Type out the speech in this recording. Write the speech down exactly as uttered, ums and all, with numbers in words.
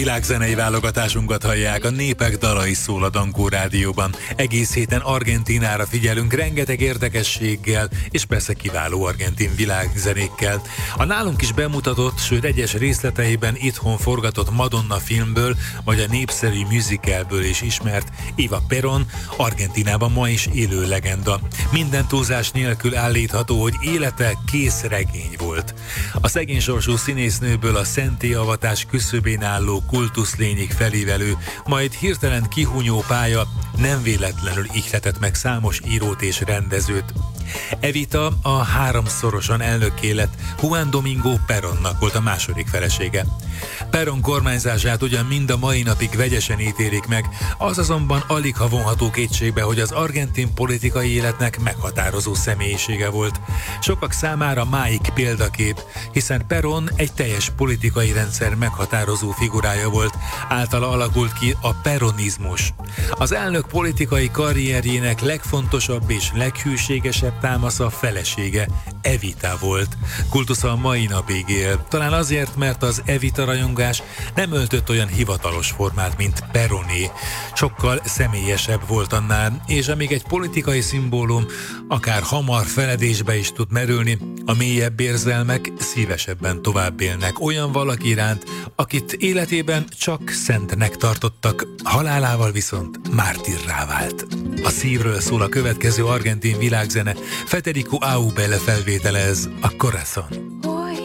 világzenei válogatásunkat hallják, a Népek dalai szól a Dankó Rádióban. Egész héten Argentínára figyelünk rengeteg érdekességgel, és persze kiváló argentin világzenékkel. A nálunk is bemutatott, sőt egyes részleteiben itthon forgatott Madonna filmből, vagy a népszerű musicalből is ismert Eva Perón, Argentínában ma is élő legenda. Minden túlzás nélkül állítható, hogy élete kész regény volt. A szegény sorsú színésznőből a szentélyavatáás küszöbén álló kultuszlényig felívelő, majd hirtelen kihunyó pálya nem véletlenül ihletett meg számos írót és rendezőt. Evita a háromszorosan elnökké lett Juan Domingo Perónnak volt a második felesége. Perón kormányzását ugyan mind a mai napig vegyesen ítélik meg, az azonban alig ha vonható kétségbe, hogy az argentin politikai életnek meghatározó személyisége volt. Sokak számára máig példakép, hiszen Perón egy teljes politikai rendszer meghatározó figurája volt, általa alakult ki a peronizmus. Az elnök politikai karrierjének legfontosabb és leghűségesebb támasza felesége, Evita volt. Kultusza a mai napig él. Talán azért, mert az Evita rajongás nem öltött olyan hivatalos formát, mint Peroné. Sokkal személyesebb volt annál, és amíg egy politikai szimbólum akár hamar feledésbe is tud merülni, a mélyebb érzelmek szívesebben tovább élnek olyan valaki iránt, akit életében csak szentnek tartottak, halálával viszont mártírrá vált. A szívről szól a következő argentin világzene, Federico Aubel felvétele ez, a Corazón.